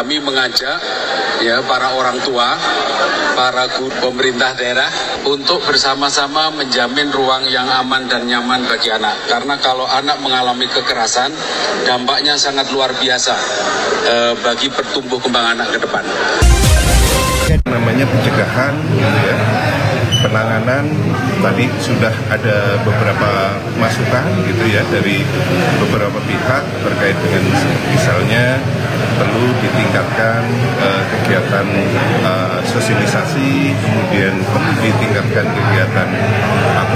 kami mengajak ya para orang tua, para guru pemerintah daerah untuk bersama-sama menjamin ruang yang aman dan nyaman bagi anak. Karena kalau anak mengalami kekerasan, dampaknya sangat luar biasa bagi pertumbuh kembang anak ke depan. Namanya pencegahan, ya, penanganan, tadi sudah ada beberapa masukan gitu ya dari beberapa pihak terkait dengan misalnya perlu ditingkatkan kegiatan sosialisasi, kemudian perlu ditingkatkan kegiatan